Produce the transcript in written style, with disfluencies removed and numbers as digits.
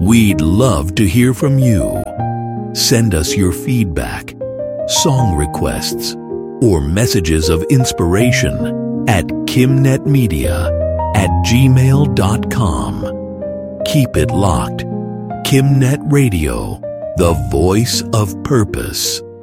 We'd love to hear from you. Send us your feedback, song requests, or messages of inspiration at kimnetmedia@gmail.com. Keep it locked. KimNet Radio, the voice of purpose.